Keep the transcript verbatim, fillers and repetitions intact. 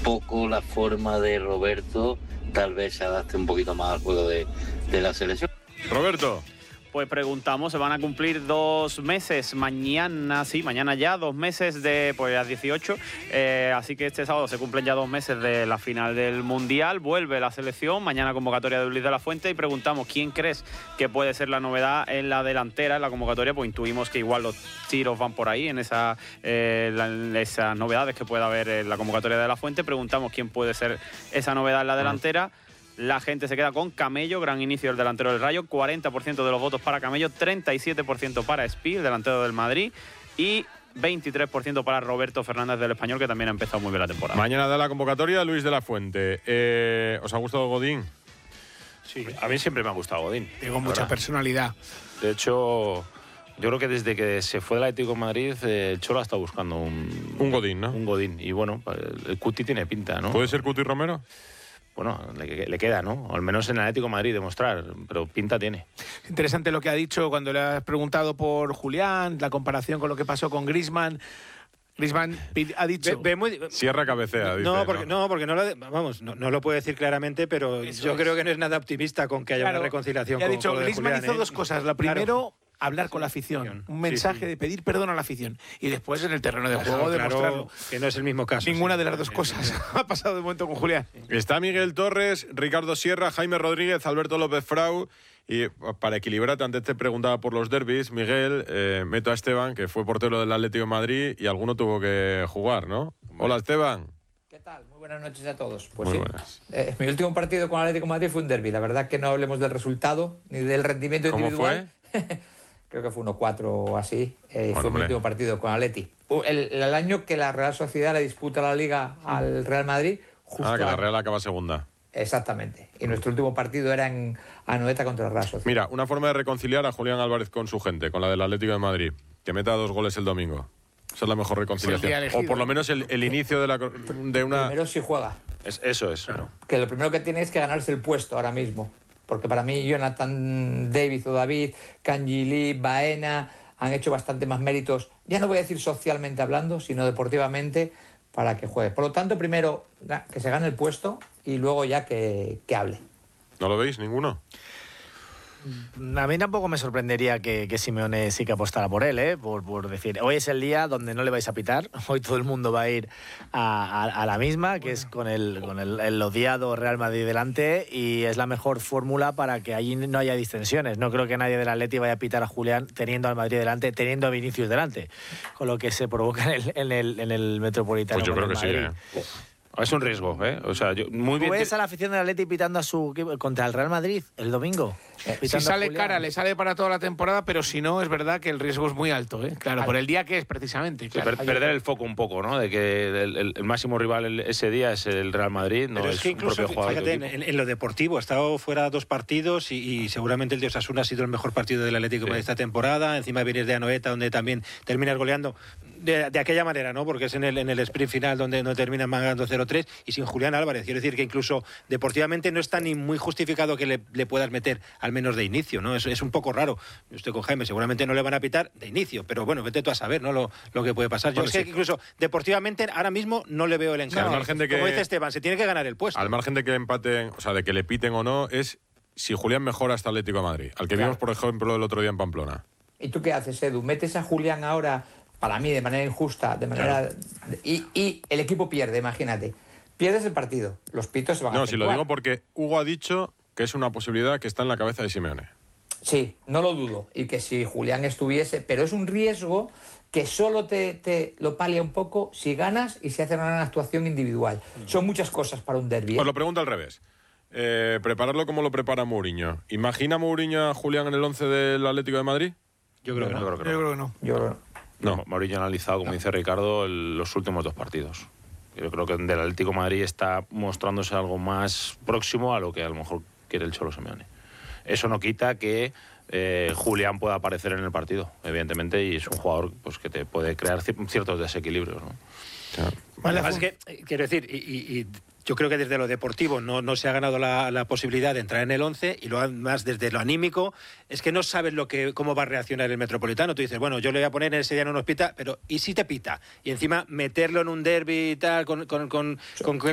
poco la forma de Roberto, tal vez se adapte un poquito más al juego de, de la selección. Roberto. Pues preguntamos, se van a cumplir dos meses mañana, sí, mañana ya, dos meses de, pues a dieciocho, eh, así que este sábado se cumplen ya dos meses de la final del Mundial, vuelve la selección, mañana convocatoria de Luis de la Fuente y preguntamos quién crees que puede ser la novedad en la delantera, en la convocatoria, pues intuimos que igual los tiros van por ahí, en esa, eh, la, en esas novedades que pueda haber en la convocatoria de la Fuente, preguntamos quién puede ser esa novedad en la delantera. La gente se queda con Camello, gran inicio del delantero del Rayo, cuarenta por ciento de los votos para Camello, treinta y siete por ciento para Espí, el delantero del Madrid, y veintitrés por ciento para Roberto Fernández del Español, que también ha empezado muy bien la temporada. Mañana da la convocatoria Luis de la Fuente. Eh, ¿Os ha gustado Godín? Sí, a mí siempre me ha gustado Godín. Tengo mucha ¿verdad? personalidad. De hecho, yo creo que desde que se fue del Atlético de Madrid, eh, el Cholo ha estado buscando un... Un Godín, ¿no? Un Godín. Y bueno, el, el Cuti tiene pinta, ¿no? ¿Puede ser Cuti Romero? Bueno, le, le queda, ¿no? O al menos en el Atlético de Madrid demostrar, pero pinta tiene. Interesante lo que ha dicho cuando le has preguntado por Julián, la comparación con lo que pasó con Griezmann. Griezmann ha dicho... Ve, ve muy, Sierra cabecea, dice. No, porque no, no, porque no, lo, vamos, no, no lo puede decir claramente, pero Eso yo es. creo que no es nada optimista con que haya Claro, una reconciliación. le ha con, dicho, con lo de Griezmann Julián, hizo ¿eh? dos cosas. La primero... Claro. hablar con la afición, un Sí, mensaje sí. de pedir perdón a la afición y después en el terreno de juego Claro, demostrarlo. que no es el mismo caso. Ninguna sí. de las dos cosas ha pasado de momento con Julián. Está Miguel Torres, Ricardo Sierra, Jaime Rodríguez, Alberto López Frau. Y para equilibrarte, antes te preguntaba por los derbis, Miguel, eh, meto a Esteban, que fue portero del Atlético de Madrid y alguno tuvo que jugar, ¿no? Hola, Esteban. ¿Qué tal? Muy buenas noches a todos. Muy Pues sí, buenas. eh, mi último partido con Atlético de Madrid fue un derbi. La verdad que no hablemos del resultado ni del rendimiento ¿Cómo individual. Fue? Creo que fue uno cuatro o así. Eh, Bueno, fue mi hombre. último partido con Atleti. El, el año que la Real Sociedad le disputa la Liga al Real Madrid. Justo Ah, que la a- Real acaba segunda. Exactamente. Y nuestro último partido era en Anoeta contra el Real Sociedad. Mira, una forma de reconciliar a Julián Álvarez con su gente, con la del Atlético de Madrid, que meta dos goles el domingo. Esa es la mejor reconciliación. día elegido. O por lo menos el, el inicio de, la, de una... Primero si juega. Es, eso es. Claro. Que lo primero que tiene es que ganarse el puesto ahora mismo. Porque para mí Jonathan David o David, Kanji Lee, Baena han hecho bastante más méritos, ya no voy a decir socialmente hablando, sino deportivamente, para que juegue. Por lo tanto, primero que se gane el puesto y luego ya que, que hable. ¿No lo veis ninguno? A mí tampoco me sorprendería que, que Simeone sí que apostara por él, ¿eh? por, por decir, hoy es el día donde no le vais a pitar, hoy todo el mundo va a ir a, a, a la misma, que es con, el, con el, el odiado Real Madrid delante, y es la mejor fórmula para que allí no haya distensiones. No creo que nadie del Atleti vaya a pitar a Julián teniendo al Madrid delante, teniendo a Vinicius delante, con lo que se provoca en el, en el, en el Metropolitano. Pues yo con creo el que sí, Madrid. ¿eh? Es un riesgo, ¿eh? O sea, yo, muy ¿Tú bien. ves a la afición del Atleti pitando a su equipo contra el Real Madrid el domingo? Si Pitando a sale Julián. cara, le sale para toda la temporada, pero si no, es verdad que el riesgo es muy alto, ¿eh? Claro, por el día que es precisamente. Claro. Per- perder el foco un poco, ¿no? De que el, el- el máximo rival el- ese día es el Real Madrid, no Pero es, es que un incluso, propio jugador. de tu fíjate, en, equipo. en- en lo deportivo, ha estado fuera dos partidos y, y seguramente el de Osasuna ha sido el mejor partido del Atlético de Madrid esta temporada. Encima vienes de Anoeta, donde también terminas goleando de, de aquella manera, ¿no? Porque es en el, en el sprint final donde no terminan ganando cero tres y sin Julián Álvarez. Quiero decir que incluso deportivamente no está ni muy justificado que le, le puedas meter al menos de inicio, ¿no? Es, es un poco raro. Yo estoy con Jaime, seguramente no le van a pitar de inicio, pero bueno, vete tú a saber, ¿no? Lo, lo que puede pasar. Yo Bueno, es que sí. incluso deportivamente ahora mismo no le veo el encargo. al margen de que- Como dice Esteban, se tiene que ganar el puesto. Al margen de que empaten, o sea, de que le piten o no, es si Julián mejora hasta Atlético de Madrid. Al que Claro. vimos, por ejemplo, el otro día en Pamplona. ¿Y tú qué haces, Edu? ¿Metes a Julián ahora, para mí, de manera injusta, de manera... Y, y el equipo pierde, imagínate. Pierdes el partido, los pitos se van a No, si lo acentuar. digo porque Hugo ha dicho que es una posibilidad que está en la cabeza de Simeone. Sí, no lo dudo. Y que si Julián estuviese, pero es un riesgo que solo te, te lo palia un poco si ganas y si haces una gran actuación individual. Son muchas cosas para un derbi. ¿eh? Os lo pregunto al revés. Eh, prepararlo como lo prepara Mourinho. ¿Imagina Mourinho a Julián en el once del Atlético de Madrid? Yo creo que no. Yo creo que Yo no. creo que no. Yo creo- No. No, Mourinho ha analizado, como dice Ricardo, el- los últimos dos partidos. Yo creo que del Atlético de Madrid está mostrándose algo más próximo a lo que a lo mejor quiere el Cholo Simeone. Eso no quita que eh, Julián pueda aparecer en el partido, evidentemente, y es un jugador pues, que te puede crear ci- ciertos desequilibrios, ¿no? Vale, además es que, eh, quiero decir, y, y- y yo creo que desde lo deportivo no, no se ha ganado la, la posibilidad de entrar en el once y lo más desde lo anímico es que no sabes lo que cómo va a reaccionar el Metropolitano. Tú dices, bueno, yo le voy a poner en ese día no nos pita, pero ¿y si te pita? Y encima meterlo en un derbi y tal, con, con, con, con